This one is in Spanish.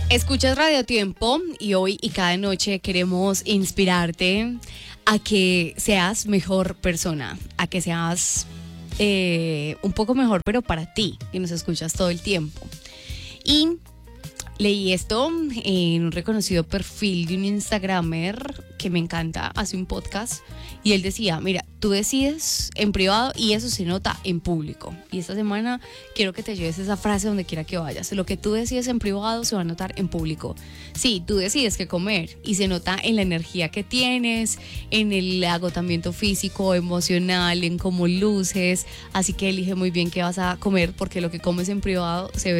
Escuchas Radio Tiempo y hoy y cada noche queremos inspirarte a que seas mejor persona, a que seas un poco mejor, pero para ti, que nos escuchas todo el tiempo. Y leí esto en un reconocido perfil de un Instagramer que me encanta, hace un podcast, y él decía, mira, tú decides en privado y eso se nota en público. Y esta semana quiero que te lleves esa frase donde quiera que vayas. Lo que tú decides en privado se va a notar en público. Sí, tú decides qué comer y se nota en la energía que tienes, en el agotamiento físico, emocional, en cómo luces. Así que elige muy bien qué vas a comer, porque lo que comes en privado se ve